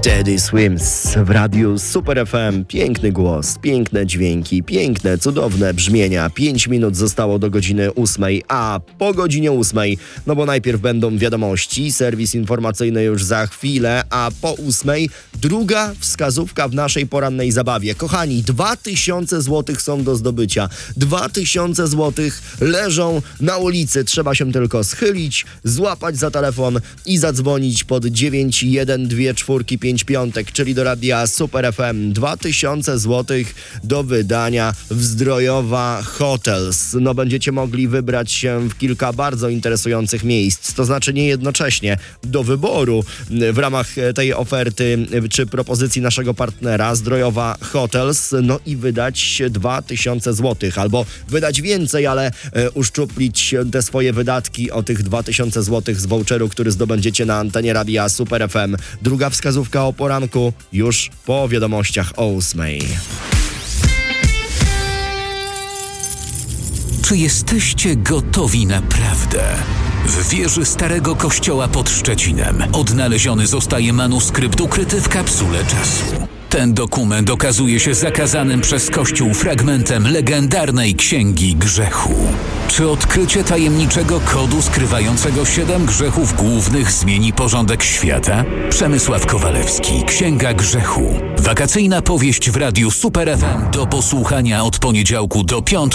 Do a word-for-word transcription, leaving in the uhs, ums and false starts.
Teddy Swims w radiu Super F M. Piękny głos, piękne dźwięki, piękne, cudowne brzmienia. Pięć minut zostało do godziny ósmej, a po godzinie ósmej, no bo najpierw będą wiadomości, serwis informacyjny już za chwilę, a po ósmej druga wskazówka w naszej porannej zabawie. Kochani, dwa tysiące złotych są do zdobycia. Dwa tysiące złotych leżą na ulicy. Trzeba się tylko schylić, złapać za telefon i zadzwonić pod dziewięć jeden dwa cztery pięć piątek, czyli do radia Super F M. Dwa tysiące złotych do wydania w Zdrojowa Hotels. No będziecie mogli wybrać się w kilka bardzo interesujących miejsc, to znaczy nie jednocześnie do wyboru w ramach tej oferty czy propozycji naszego partnera Zdrojowa Hotels, no i wydać dwa tysiące złotych, albo wydać więcej, ale e, uszczuplić te swoje wydatki o tych dwa tysiące złotych z voucheru, który zdobędziecie na antenie radia Super F M. Druga wskazówka o poranku już po wiadomościach o ósmej. Czy jesteście gotowi na prawdę? W wieży Starego Kościoła pod Szczecinem odnaleziony zostaje manuskrypt ukryty w kapsule czasu. Ten dokument okazuje się zakazanym przez Kościół fragmentem legendarnej Księgi Grzechu. Czy odkrycie tajemniczego kodu skrywającego siedem grzechów głównych zmieni porządek świata? Przemysław Kowalewski, Księga Grzechu. Wakacyjna powieść w radiu Super F M do posłuchania od poniedziałku do piątku